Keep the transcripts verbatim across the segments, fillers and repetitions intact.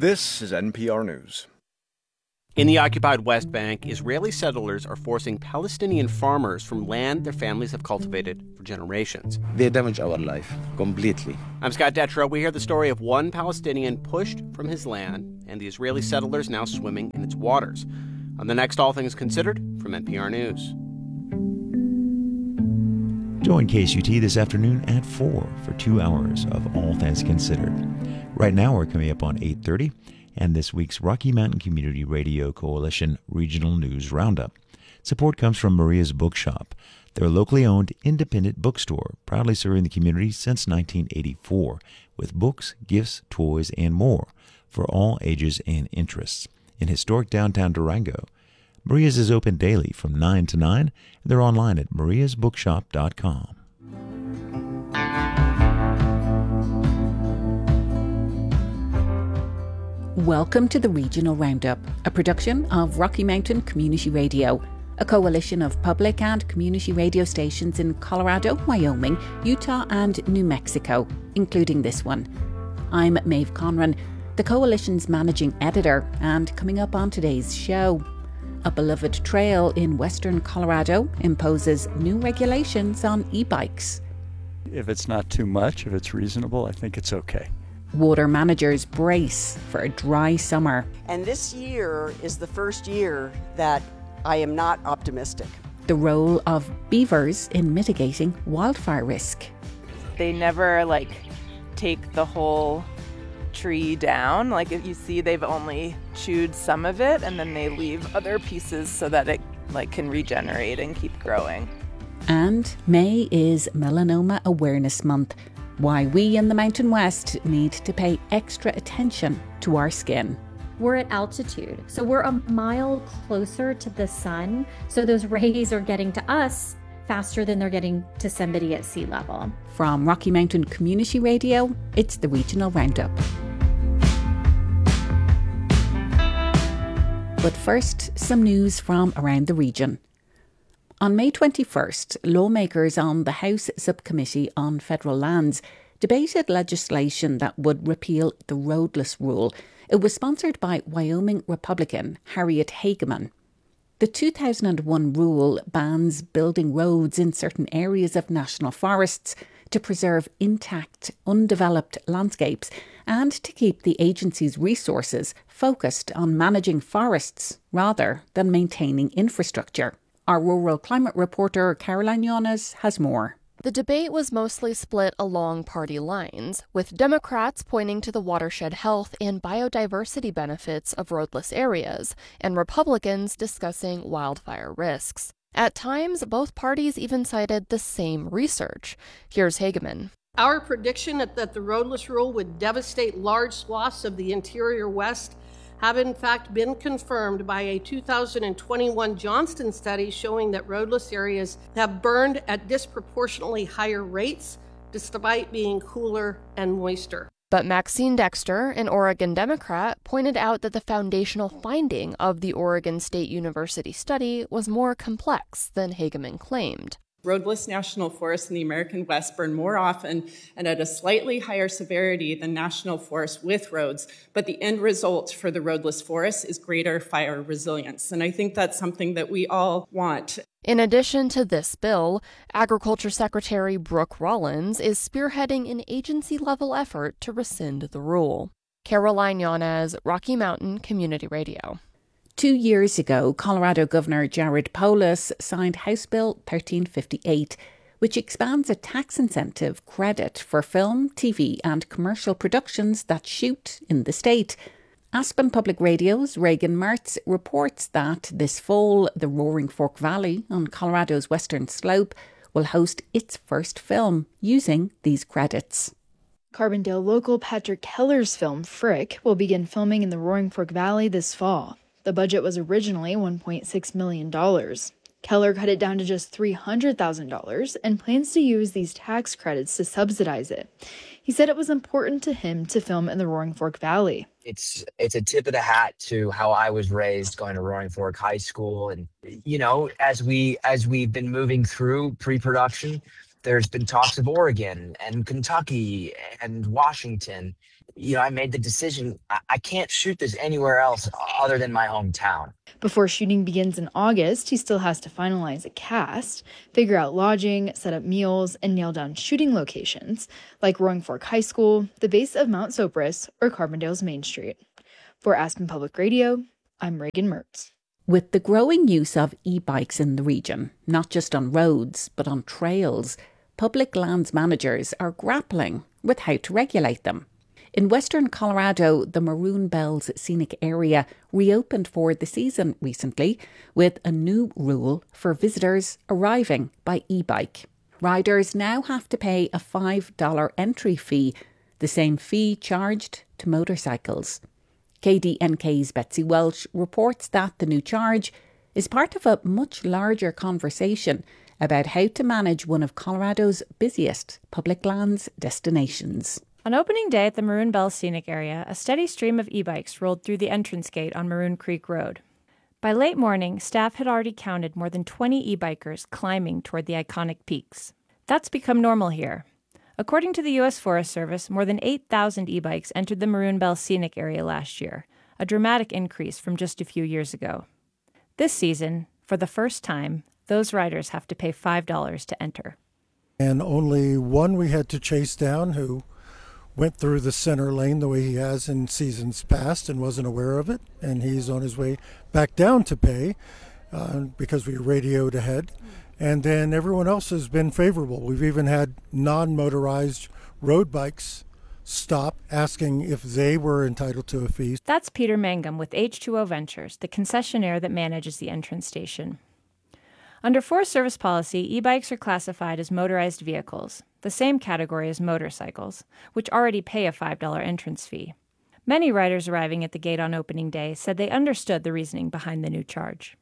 This is N P R News. In the occupied West Bank, Israeli settlers are forcing Palestinian farmers from land their families have cultivated for generations. They damage our life completely. I'm Scott Detrow. We hear the story of one Palestinian pushed from his land and the Israeli settlers now swimming in its waters. On the next All Things Considered from N P R News. Join K S U T this afternoon at four for two hours of All Things Considered. Right now we're coming up on eight thirty. And this week's Rocky Mountain Community Radio Coalition Regional News Roundup. Support comes from Maria's Bookshop. They're a locally owned independent bookstore, proudly serving the community since nineteen eighty-four, with books, gifts, toys, and more for all ages and interests. In historic downtown Durango, Maria's is open daily from nine to nine, and they're online at marias bookshop dot com. Welcome to the Regional Roundup, a production of Rocky Mountain Community Radio, a coalition of public and community radio stations in Colorado, Wyoming, Utah and New Mexico, including this one. I'm Maeve Conran, the coalition's managing editor, and coming up on today's show, a beloved trail in western Colorado imposes new regulations on e-bikes. If it's not too much, if it's reasonable, I think it's okay. Water managers brace for a dry summer. And this year is the first year that I am not optimistic. The role of beavers in mitigating wildfire risk. They never, like, take the whole tree down. Like, if you see, they've only chewed some of it, and then they leave other pieces so that it, like, can regenerate and keep growing. And May is Melanoma Awareness Month. Why we in the Mountain West need to pay extra attention to our skin. We're at altitude, so we're a mile closer to the sun, so those rays are getting to us faster than they're getting to somebody at sea level. From Rocky Mountain Community Radio, it's the Regional Roundup. But first, some news from around the region. On May twenty-first, lawmakers on the House Subcommittee on Federal Lands debated legislation that would repeal the roadless rule. It was sponsored by Wyoming Republican Harriet Hageman. The two thousand one rule bans building roads in certain areas of national forests to preserve intact, undeveloped landscapes and to keep the agency's resources focused on managing forests rather than maintaining infrastructure. Our rural climate reporter Caroline Yonas has more. The debate was mostly split along party lines, with Democrats pointing to the watershed health and biodiversity benefits of roadless areas, and Republicans discussing wildfire risks. At times, both parties even cited the same research. Here's Hageman. Our prediction that the roadless rule would devastate large swaths of the interior West have in fact been confirmed by a two thousand twenty-one Johnston study showing that roadless areas have burned at disproportionately higher rates despite being cooler and moister. But Maxine Dexter, an Oregon Democrat, pointed out that the foundational finding of the Oregon State University study was more complex than Hageman claimed. Roadless national forests in the American West burn more often and at a slightly higher severity than national forests with roads, but the end result for the roadless forests is greater fire resilience. And I think that's something that we all want. In addition to this bill, Agriculture Secretary Brooke Rollins is spearheading an agency-level effort to rescind the rule. Caroline Yonas, Rocky Mountain Community Radio. Two years ago, Colorado Governor Jared Polis signed House Bill thirteen fifty-eight, which expands a tax incentive credit for film, T V and commercial productions that shoot in the state. Aspen Public Radio's Reagan Mertz reports that this fall, the Roaring Fork Valley on Colorado's western slope will host its first film using these credits. Carbondale local Patrick Keller's film Frick will begin filming in the Roaring Fork Valley this fall. The budget was originally one point six million dollars. Keller cut it down to just three hundred thousand dollars and plans to use these tax credits to subsidize it. He said it was important to him to film in the Roaring Fork Valley. It's it's a tip of the hat to how I was raised, going to Roaring Fork High School. And, you know, as, we, as we've been moving through pre-production, there's been talks of Oregon and Kentucky and Washington. you know, I made the decision, I, I can't shoot this anywhere else other than my hometown. Before shooting begins in August, he still has to finalize a cast, figure out lodging, set up meals, and nail down shooting locations, like Roaring Fork High School, the base of Mount Sopris, or Carbondale's Main Street. For Aspen Public Radio, I'm Reagan Mertz. With the growing use of e-bikes in the region, not just on roads, but on trails, public lands managers are grappling with how to regulate them. In western Colorado, the Maroon Bells Scenic Area reopened for the season recently with a new rule for visitors arriving by e-bike. Riders now have to pay a five dollars entry fee, the same fee charged to motorcycles. K D N K's Betsy Welch reports that the new charge is part of a much larger conversation about how to manage one of Colorado's busiest public lands destinations. On opening day at the Maroon Bells Scenic Area, a steady stream of e-bikes rolled through the entrance gate on Maroon Creek Road. By late morning, staff had already counted more than twenty e-bikers climbing toward the iconic peaks. That's become normal here. According to the U S Forest Service, more than eight thousand e-bikes entered the Maroon Bells Scenic Area last year, a dramatic increase from just a few years ago. This season, for the first time, those riders have to pay five dollars to enter. And only one we had to chase down who went through the center lane the way he has in seasons past and wasn't aware of it, and he's on his way back down to pay uh, because we radioed ahead. And then everyone else has been favorable. We've even had non-motorized road bikes stop asking if they were entitled to a fee. That's Peter Mangum with H two O Ventures, the concessionaire that manages the entrance station. Under Forest Service policy, e-bikes are classified as motorized vehicles, the same category as motorcycles, which already pay a five dollars entrance fee. Many riders arriving at the gate on opening day said they understood the reasoning behind the new charge.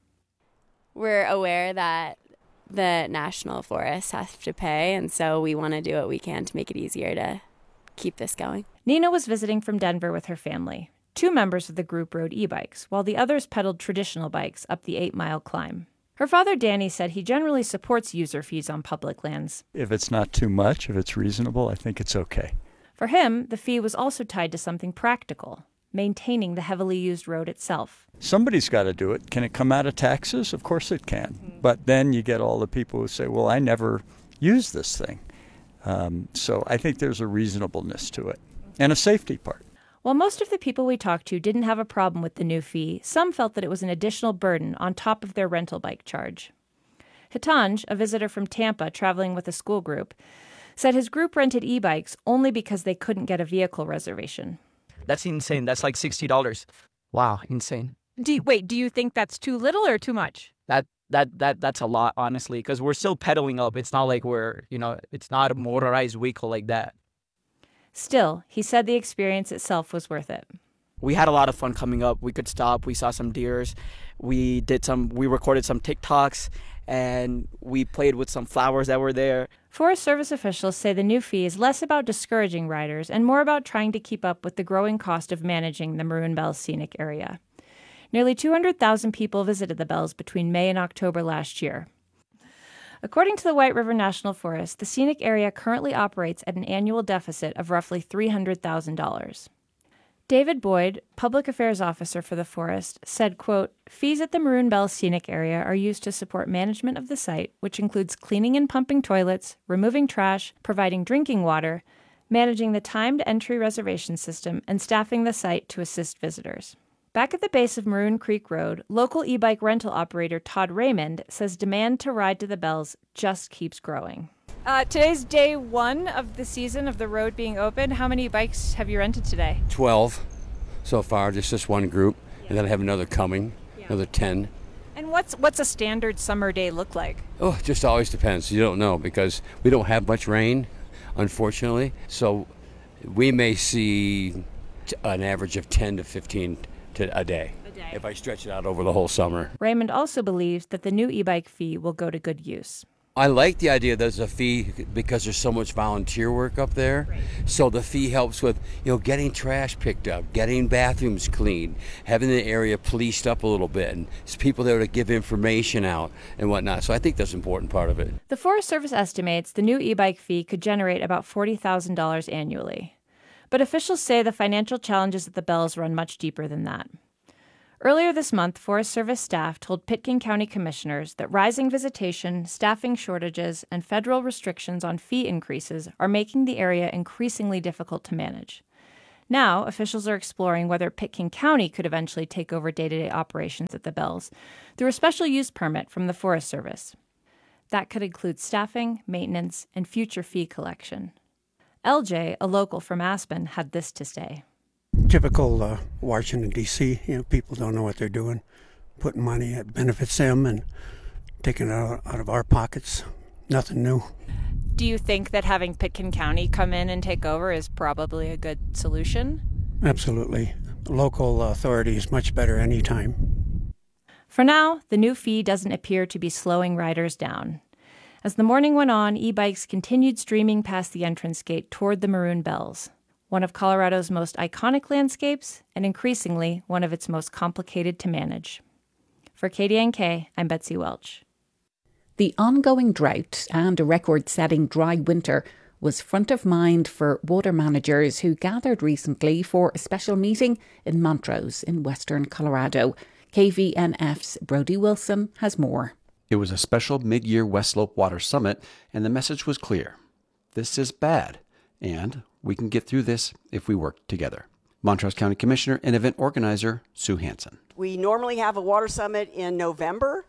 We're aware that the national forests have to pay, and so we want to do what we can to make it easier to keep this going. Nina was visiting from Denver with her family. Two members of the group rode e-bikes, while the others pedaled traditional bikes up the eight-mile climb. Her father, Danny, said he generally supports user fees on public lands. If it's not too much, if it's reasonable, I think it's okay. For him, the fee was also tied to something practical, maintaining the heavily used road itself. Somebody's got to do it. Can it come out of taxes? Of course it can. Mm-hmm. But then you get all the people who say, well, I never use this thing. Um, so I think there's a reasonableness to it and a safety part. While most of the people we talked to didn't have a problem with the new fee, some felt that it was an additional burden on top of their rental bike charge. Hitanj, a visitor from Tampa traveling with a school group, said his group rented e-bikes only because they couldn't get a vehicle reservation. That's insane. That's like sixty dollars. Wow, insane. Do you, wait, do you think that's too little or too much? That that that that's a lot, honestly, because we're still pedaling up. It's not like we're, you know, it's not a motorized vehicle like that. Still, he said the experience itself was worth it. We had a lot of fun coming up. We could stop. We saw some deers. We did some, we recorded some TikToks, and we played with some flowers that were there. Forest Service officials say the new fee is less about discouraging riders and more about trying to keep up with the growing cost of managing the Maroon Bells Scenic Area. Nearly two hundred thousand people visited the Bells between May and October last year. According to the White River National Forest, the scenic area currently operates at an annual deficit of roughly three hundred thousand dollars. David Boyd, public affairs officer for the forest, said, quote, fees at the Maroon Bells Scenic Area are used to support management of the site, which includes cleaning and pumping toilets, removing trash, providing drinking water, managing the timed entry reservation system, and staffing the site to assist visitors. Back at the base of Maroon Creek Road, local e-bike rental operator Todd Raymond says demand to ride to the Bells just keeps growing. Uh, today's day one of the season of the road being open. How many bikes have you rented today? twelve so far, just this one group, yeah. And then I have another coming, yeah. Another ten. And what's what's a standard summer day look like? Oh, it just always depends. You don't know because we don't have much rain, unfortunately. So we may see an average of ten to fifteen to a day, a day if I stretch it out over the whole summer. Raymond also believes that the new e-bike fee will go to good use. I like the idea there's a fee because there's so much volunteer work up there. Right. So the fee helps with, you know, getting trash picked up, getting bathrooms cleaned, having the area policed up a little bit, and there's people there to give information out and whatnot. So I think that's an important part of it. The Forest Service estimates the new e-bike fee could generate about forty thousand dollars annually. But officials say the financial challenges at the Bells run much deeper than that. Earlier this month, Forest Service staff told Pitkin County commissioners that rising visitation, staffing shortages, and federal restrictions on fee increases are making the area increasingly difficult to manage. Now, officials are exploring whether Pitkin County could eventually take over day-to-day operations at the Bells through a special use permit from the Forest Service. That could include staffing, maintenance, and future fee collection. L J, a local from Aspen, had this to say. Typical uh, Washington, D C, you know, people don't know what they're doing, putting money that benefits them and taking it out, out of our pockets. Nothing new. Do you think that having Pitkin County come in and take over is probably a good solution? Absolutely. Local authority is much better anytime. For now, the new fee doesn't appear to be slowing riders down. As the morning went on, e-bikes continued streaming past the entrance gate toward the Maroon Bells, one of Colorado's most iconic landscapes and increasingly one of its most complicated to manage. For K D N K, I'm Betsy Welch. The ongoing drought and a record-setting dry winter was front of mind for water managers who gathered recently for a special meeting in Montrose in western Colorado. K V N F's Brody Wilson has more. It was a special mid-year West Slope Water Summit, and the message was clear. This is bad, and we can get through this if we work together. Montrose County Commissioner and event organizer Sue Hansen. We normally have a water summit in November.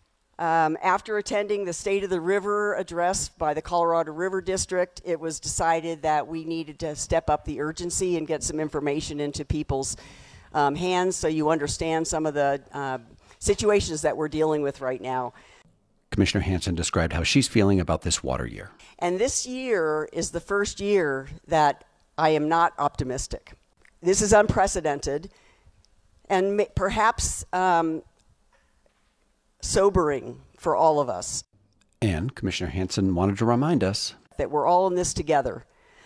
Um, after attending the State of the River address by the Colorado River District, it was decided that we needed to step up the urgency and get some information into people's um, hands so you understand some of the uh, situations that we're dealing with right now. Commissioner Hansen described how she's feeling about this water year. And this year is the first year that I am not optimistic. This is unprecedented and perhaps um, sobering for all of us. And Commissioner Hansen wanted to remind us that we're all in this together,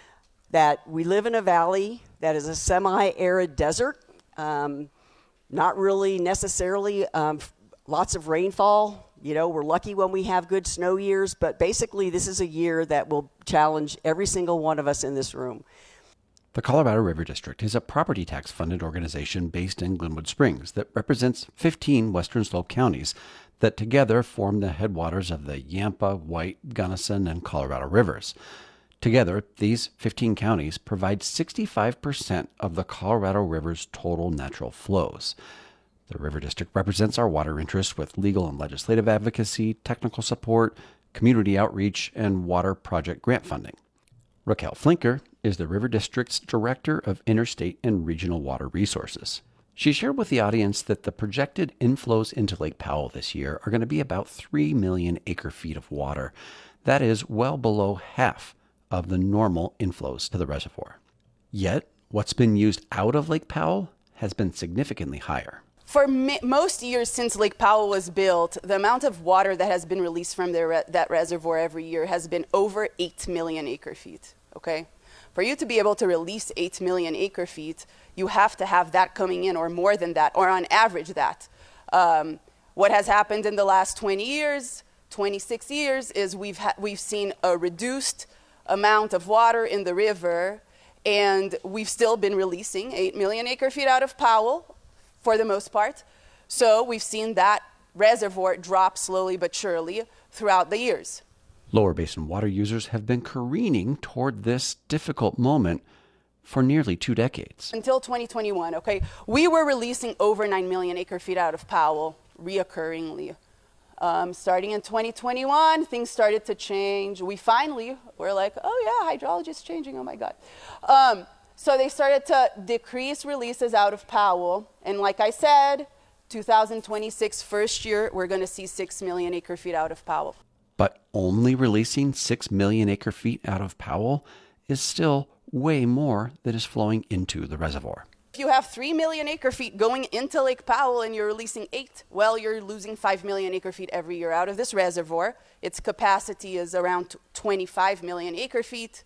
that we live in a valley that is a semi-arid desert, um, not really necessarily um, lots of rainfall. You know, we're lucky when we have good snow years, but basically this is a year that will challenge every single one of us in this room. The Colorado River District is a property tax-funded organization based in Glenwood Springs that represents fifteen Western Slope counties that together form the headwaters of the Yampa, White, Gunnison, and Colorado rivers. Together, these fifteen counties provide sixty-five percent of the Colorado River's total natural flows. The River District represents our water interests with legal and legislative advocacy, technical support, community outreach, and water project grant funding. Raquel Flinker is the River District's Director of Interstate and Regional Water Resources. She shared with the audience that the projected inflows into Lake Powell this year are going to be about three million acre-feet of water. That is well below half of the normal inflows to the reservoir. Yet, what's been used out of Lake Powell has been significantly higher. For mi- most years since Lake Powell was built, the amount of water that has been released from the re- that reservoir every year has been over eight million acre-feet, okay? For you to be able to release eight million acre-feet, you have to have that coming in, or more than that, or on average that. Um, what has happened in the last twenty years, twenty-six years, is we've, ha- we've seen a reduced amount of water in the river, and we've still been releasing eight million acre-feet out of Powell, for the most part. So we've seen that reservoir drop slowly but surely throughout the years. Lower Basin water users have been careening toward this difficult moment for nearly two decades. Until twenty twenty-one, okay, we were releasing over nine million acre-feet out of Powell reoccurringly. Um, starting in twenty twenty-one, things started to change. We finally were like, oh yeah, hydrology is changing, oh my God. Um, So they started to decrease releases out of Powell. And like I said, two thousand twenty-six, first year, we're going to see six million acre-feet out of Powell. But only releasing six million acre-feet out of Powell is still way more that is flowing into the reservoir. If you have three million acre-feet going into Lake Powell and you're releasing eight, well, you're losing five million acre-feet every year out of this reservoir. Its capacity is around twenty-five million acre-feet.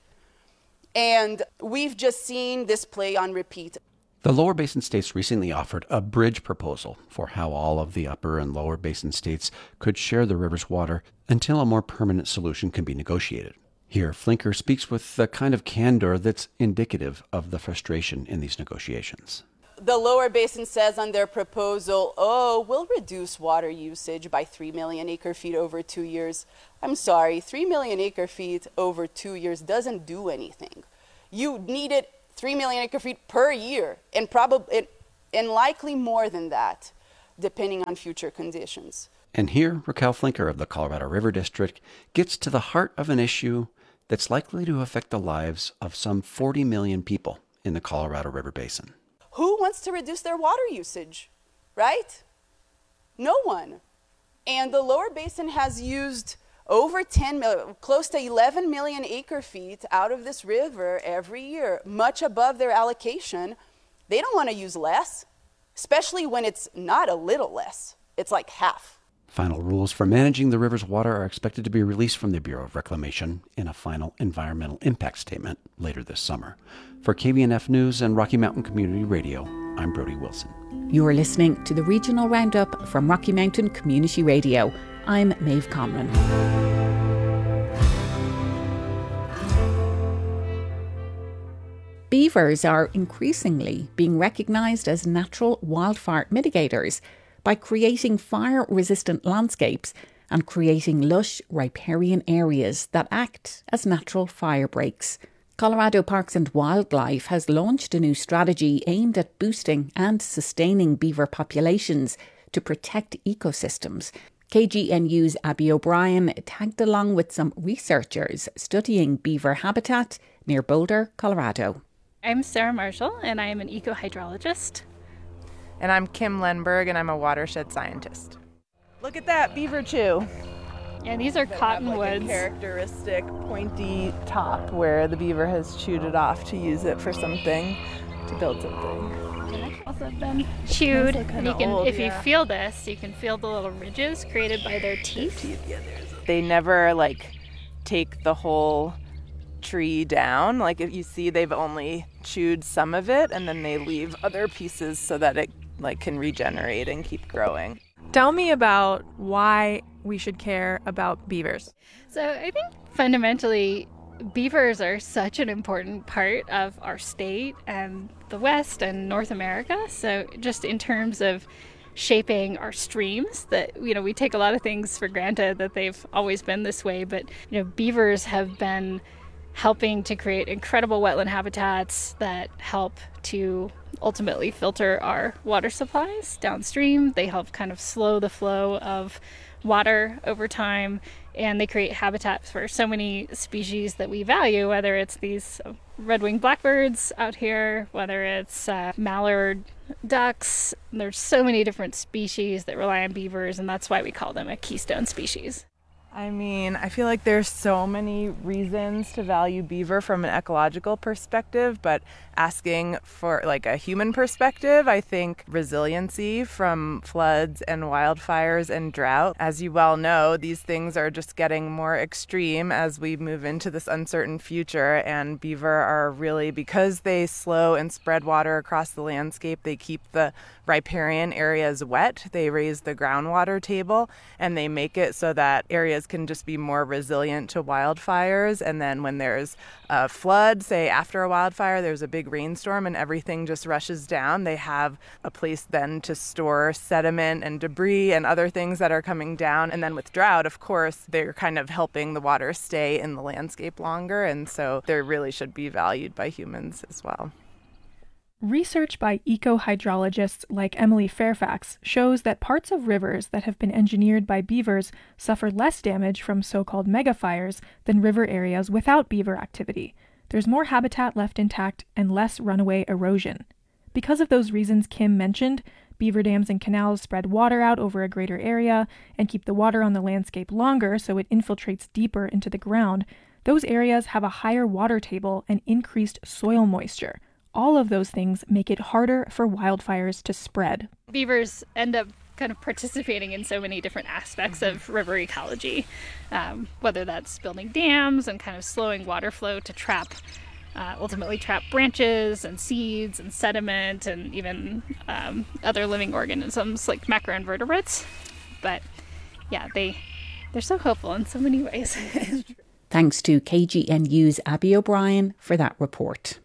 And we've just seen this play on repeat. The Lower Basin states recently offered a bridge proposal for how all of the Upper and Lower Basin states could share the river's water until a more permanent solution can be negotiated. Here, Flinker speaks with the kind of candor that's indicative of the frustration in these negotiations. The lower basin says on their proposal, oh, we'll reduce water usage by three million acre feet over two years. I'm sorry, three million acre feet over two years doesn't do anything. You needed three million acre feet per year, and probably and likely more than that, depending on future conditions. And here, Raquel Flinker of the Colorado River District gets to the heart of an issue that's likely to affect the lives of some forty million people in the Colorado River Basin. Who wants to reduce their water usage, right? No one. And the lower basin has used over ten million, close to eleven million acre feet out of this river every year, much above their allocation. They don't want to use less, especially when it's not a little less. It's like half. Final rules for managing the river's water are expected to be released from the Bureau of Reclamation in a final environmental impact statement later this summer. For K B N F News and Rocky Mountain Community Radio, I'm Brody Wilson. You're listening to the Regional Roundup from Rocky Mountain Community Radio. I'm Maeve Conran. Beavers are increasingly being recognised as natural wildfire mitigators by creating fire-resistant landscapes and creating lush riparian areas that act as natural fire breaks. Colorado Parks and Wildlife has launched a new strategy aimed at boosting and sustaining beaver populations to protect ecosystems. K G N U's Abby O'Brien tagged along with some researchers studying beaver habitat near Boulder, Colorado. I'm Sarah Marshall, and I am an eco-hydrologist. And I'm Kim Lenberg, and I'm a watershed scientist. Look at that beaver chew. Yeah, these are They cottonwoods. have, like, a characteristic pointy top where the beaver has chewed it off to use it for something, to build something. Also been chewed. Those are And kinda you can, old, if you yeah. feel this, you can feel the little ridges created by their teeth. They never like take the whole tree down. Like if you see, they've only chewed some of it, and then they leave other pieces so that it like can regenerate and keep growing. Tell me about why we should care about beavers. So I think fundamentally, beavers are such an important part of our state and the West and North America. So just in terms of shaping our streams, that, you know, we take a lot of things for granted that they've always been this way, but, you know, beavers have been helping to create incredible wetland habitats that help to ultimately filter our water supplies downstream. They help kind of slow the flow of water over time, and they create habitats for so many species that we value, whether it's these red-winged blackbirds out here, whether it's uh, mallard ducks. There's so many different species that rely on beavers, and that's why we call them a keystone species. I mean, I feel like there's so many reasons to value beaver from an ecological perspective, but asking for like a human perspective, I think resiliency from floods and wildfires and drought. As you well know, these things are just getting more extreme as we move into this uncertain future, and beaver are really, because they slow and spread water across the landscape, they keep the riparian areas wet, they raise the groundwater table, and they make it so that areas can just be more resilient to wildfires. And then when there's a flood, say after a wildfire, there's a big rainstorm and everything just rushes down, they have a place then to store sediment and debris and other things that are coming down. And then with drought, of course, they're kind of helping the water stay in the landscape longer, and so they really should be valued by humans as well. Research by eco-hydrologists like Emily Fairfax shows that parts of rivers that have been engineered by beavers suffer less damage from so-called megafires than river areas without beaver activity. There's more habitat left intact and less runaway erosion. Because of those reasons Kim mentioned, beaver dams and canals spread water out over a greater area and keep the water on the landscape longer so it infiltrates deeper into the ground. Those areas have a higher water table and increased soil moisture. All of those things make it harder for wildfires to spread. Beavers end up kind of participating in so many different aspects of river ecology, um, whether that's building dams and kind of slowing water flow to trap, uh, ultimately trap branches and seeds and sediment and even um, other living organisms like macroinvertebrates. But yeah, they, they're so helpful in so many ways. Thanks to K G N U's Abby O'Brien for that report.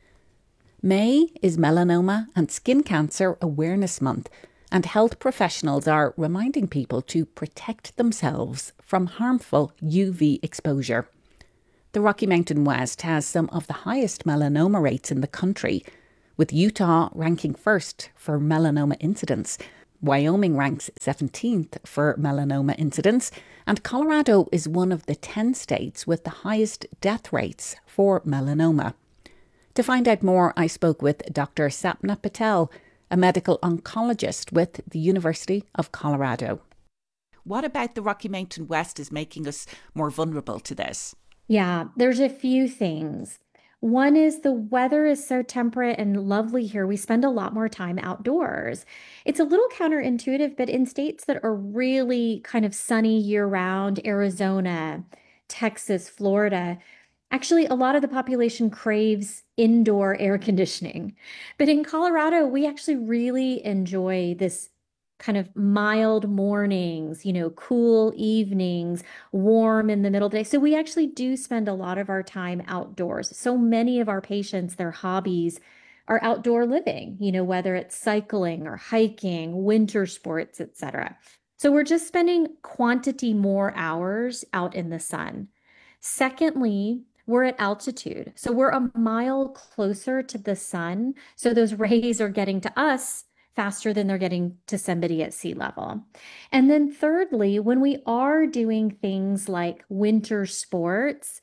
May is Melanoma and Skin Cancer Awareness Month, and health professionals are reminding people to protect themselves from harmful U V exposure. The Rocky Mountain West has some of the highest melanoma rates in the country, with Utah ranking first for melanoma incidence. Wyoming ranks seventeenth for melanoma incidence, and Colorado is one of the ten states with the highest death rates for melanoma. To find out more, I spoke with Doctor Sapna Patel, a medical oncologist with the University of Colorado. What about the Rocky Mountain West is making us more vulnerable to this? Yeah, there's a few things. One is the weather is so temperate and lovely here. We spend a lot more time outdoors. It's a little counterintuitive, but in states that are really kind of sunny year round, Arizona, Texas, Florida, actually, a lot of the population craves indoor air conditioning. But in Colorado, we actually really enjoy this kind of mild mornings, you know, cool evenings, warm in the middle of the day. So we actually do spend a lot of our time outdoors. So many of our patients, their hobbies are outdoor living, you know, whether it's cycling or hiking, winter sports, et cetera. So we're just spending quantity more hours out in the sun. Secondly, we're at altitude. So we're a mile closer to the sun. So those rays are getting to us faster than they're getting to somebody at sea level. And then thirdly, when we are doing things like winter sports,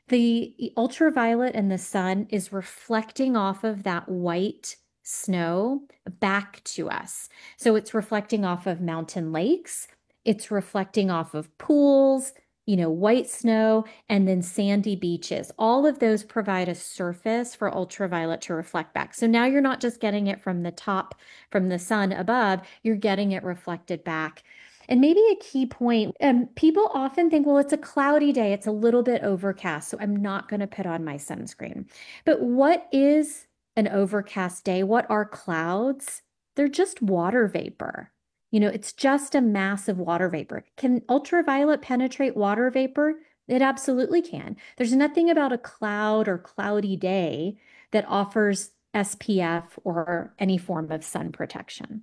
the ultraviolet in the sun is reflecting off of that white snow back to us. So it's reflecting off of mountain lakes, it's reflecting off of pools, you know, white snow, and then sandy beaches. All of those provide a surface for ultraviolet to reflect back. So now you're not just getting it from the top, from the sun above, you're getting it reflected back. And maybe a key point, um, people often think, well, it's a cloudy day, it's a little bit overcast, so I'm not going to put on my sunscreen. But what is an overcast day? What are clouds? They're just water vapor. You know, it's just a mass of water vapor. Can ultraviolet penetrate water vapor? It absolutely can. There's nothing about a cloud or cloudy day that offers S P F or any form of sun protection.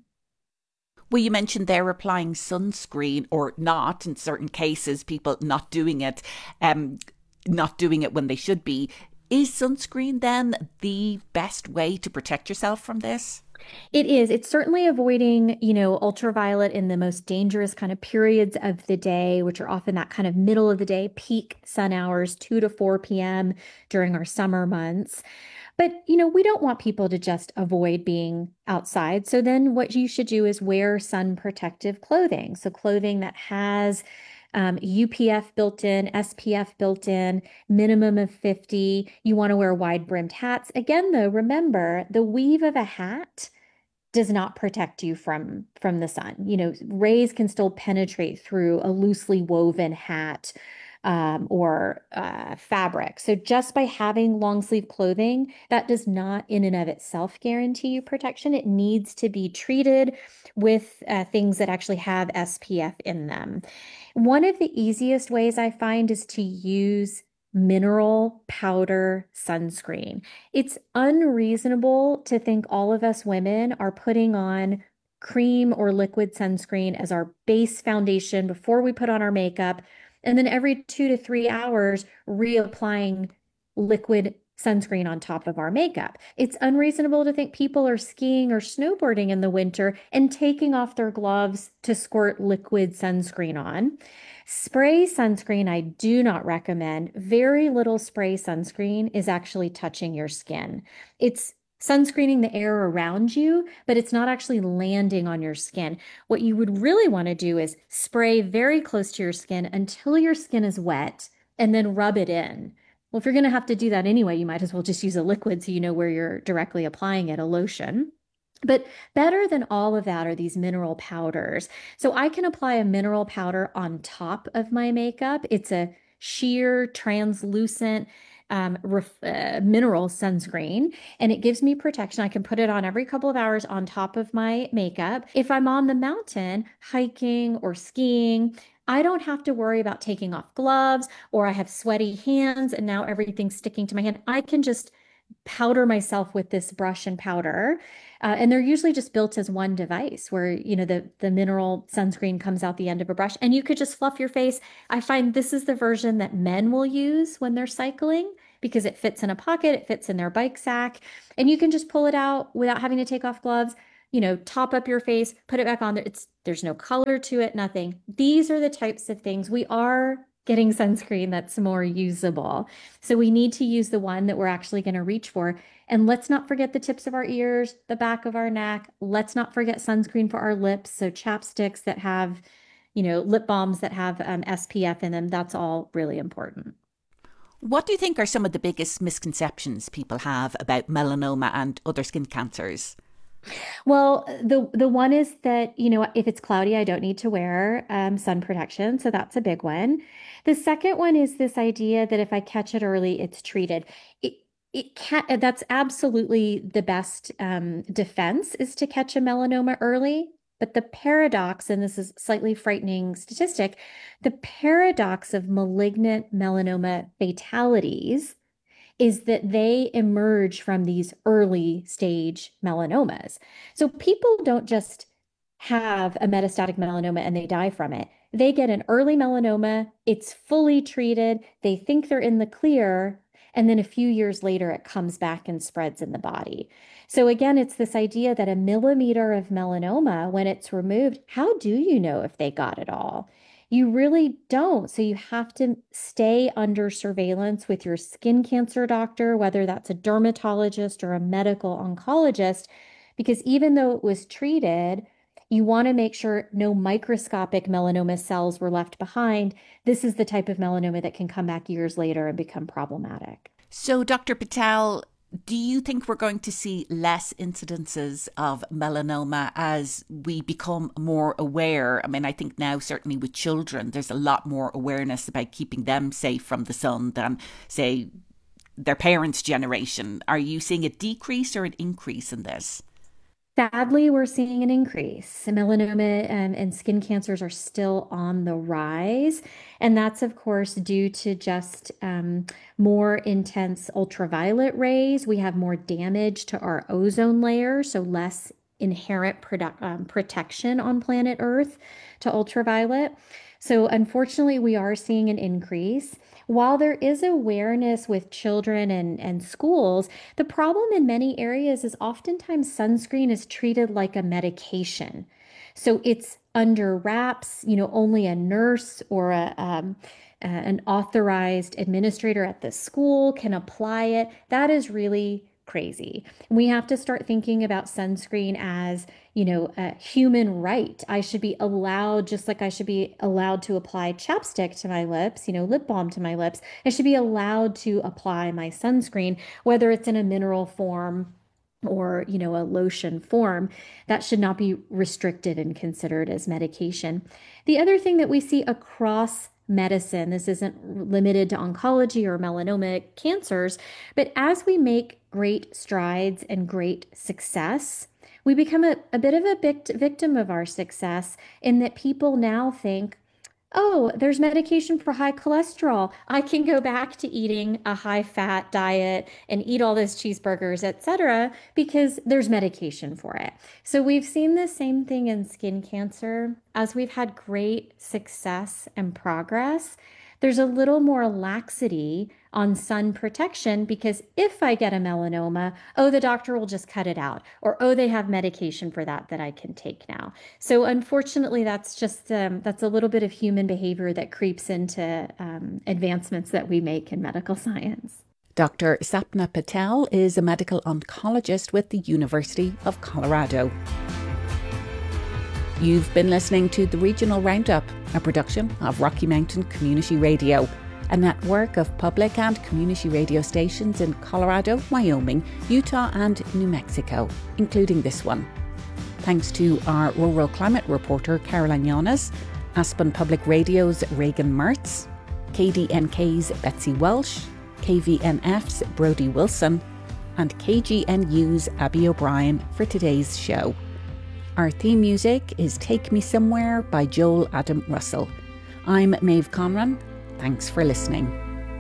Well, you mentioned they're applying sunscreen or not, in certain cases, people not doing it, um, not doing it when they should be. Is sunscreen then the best way to protect yourself from this? It is. It's certainly avoiding, you know, ultraviolet in the most dangerous kind of periods of the day, which are often that kind of middle of the day, peak sun hours, two to four p.m. during our summer months. But, you know, we don't want people to just avoid being outside. So then what you should do is wear sun protective clothing. So clothing that has Um, U P F built in, S P F built in, minimum of fifty. You want to wear wide brimmed hats. Again, though, remember the weave of a hat does not protect you from, from the sun. You know, rays can still penetrate through a loosely woven hat um, or uh, fabric. So just by having long sleeve clothing, that does not in and of itself guarantee you protection. It needs to be treated with uh, things that actually have S P F in them. One of the easiest ways I find is to use mineral powder sunscreen. It's unreasonable to think all of us women are putting on cream or liquid sunscreen as our base foundation before we put on our makeup, and then every two to three hours reapplying liquid sunscreen on top of our makeup. It's unreasonable to think people are skiing or snowboarding in the winter and taking off their gloves to squirt liquid sunscreen on. Spray sunscreen, I do not recommend. Very little spray sunscreen is actually touching your skin. It's sunscreening the air around you, but it's not actually landing on your skin. What you would really want to do is spray very close to your skin until your skin is wet and then rub it in. Well, if you're going to have to do that anyway, you might as well just use a liquid so you know where you're directly applying it, a lotion. But better than all of that are these mineral powders. So I can apply a mineral powder on top of my makeup. It's a sheer, translucent um, ref- uh, mineral sunscreen, and it gives me protection. I can put it on every couple of hours on top of my makeup. If I'm on the mountain hiking or skiing, I don't have to worry about taking off gloves, or I have sweaty hands and now everything's sticking to my hand. I can just powder myself with this brush and powder. Uh, and they're usually just built as one device where, you know, the, the mineral sunscreen comes out the end of a brush and you could just fluff your face. I find this is the version that men will use when they're cycling because it fits in a pocket, it fits in their bike sack, and you can just pull it out without having to take off gloves. You know, top up your face, put it back on there. It's, there's no color to it, nothing. These are the types of things. We are getting sunscreen that's more usable. So we need to use the one that we're actually going to reach for. And let's not forget the tips of our ears, the back of our neck. Let's not forget sunscreen for our lips. So chapsticks that have, you know, lip balms that have um, S P F in them. That's all really important. What do you think are some of the biggest misconceptions people have about melanoma and other skin cancers? Well, the the one is that, you know, if it's cloudy, I don't need to wear um, sun protection. So that's a big one. The second one is this idea that if I catch it early, it's treated. It, it can't, that's absolutely the best um, defense, is to catch a melanoma early. But the paradox, and this is a slightly frightening statistic, the paradox of malignant melanoma fatalities is that they emerge from these early stage melanomas. So people don't just have a metastatic melanoma and they die from it. They get an early melanoma, it's fully treated, they think they're in the clear, and then a few years later it comes back and spreads in the body. So again, it's this idea that a millimeter of melanoma, when it's removed, how do you know if they got it all? You really don't. So you have to stay under surveillance with your skin cancer doctor, whether that's a dermatologist or a medical oncologist, because even though it was treated, you want to make sure no microscopic melanoma cells were left behind. This is the type of melanoma that can come back years later and become problematic. So, Doctor Patel, do you think we're going to see less incidences of melanoma as we become more aware? I mean, I think now, certainly with children, there's a lot more awareness about keeping them safe from the sun than, say, their parents' generation. Are you seeing a decrease or an increase in this? Sadly, we're seeing an increase. Melanoma um, and skin cancers are still on the rise. And that's, of course, due to just um, more intense ultraviolet rays. We have more damage to our ozone layer, so less inherent produ- um, protection on planet Earth to ultraviolet. So unfortunately, we are seeing an increase. While there is awareness with children and, and schools, the problem in many areas is oftentimes sunscreen is treated like a medication. So it's under wraps, you know, only a nurse or a, um, uh, an authorized administrator at the school can apply it. That is really crazy. We have to start thinking about sunscreen as, you know, a human right. I should be allowed, just like I should be allowed to apply chapstick to my lips, you know, lip balm to my lips. I should be allowed to apply my sunscreen, whether it's in a mineral form or, you know, a lotion form. That should not be restricted and considered as medication. The other thing that we see across medicine, this isn't limited to oncology or melanoma cancers, but as we make great strides and great success, we become a, a bit of a bict- victim of our success in that people now think, oh, there's medication for high cholesterol. I can go back to eating a high fat diet and eat all those cheeseburgers, et cetera, because there's medication for it. So we've seen the same thing in skin cancer. As we've had great success and progress, there's a little more laxity on sun protection because if I get a melanoma, oh, the doctor will just cut it out, or oh, they have medication for that that I can take now. So unfortunately, that's just um, that's a little bit of human behavior that creeps into um, advancements that we make in medical science. Doctor Sapna Patel is a medical oncologist with the University of Colorado. You've been listening to the Regional Roundup, a production of Rocky Mountain Community Radio, a network of public and community radio stations in Colorado, Wyoming, Utah and New Mexico, including this one. Thanks to our rural climate reporter Caroline Yanes, Aspen Public Radio's Reagan Mertz, K D N K's Betsy Welsh, K V N F's Brody Wilson, and K G N U's Abby O'Brien for today's show. Our theme music is Take Me Somewhere by Joel Adam Russell. I'm Maeve Conran. Thanks for listening.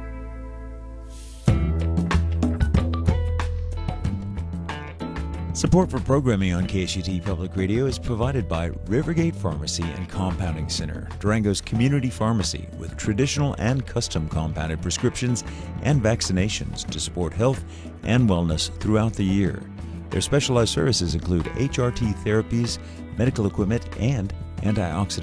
Support for programming on K S U T Public Radio is provided by Rivergate Pharmacy and Compounding Center, Durango's community pharmacy with traditional and custom compounded prescriptions and vaccinations to support health and wellness throughout the year. Their specialized services include H R T therapies, medical equipment, and antioxidant